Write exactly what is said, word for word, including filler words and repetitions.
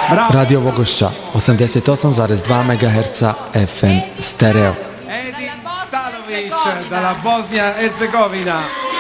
Radio Vogošća, osamdeset osam zarez dva megaherca F M stereo. Edi Talović dalla Bosnia Herzegovina.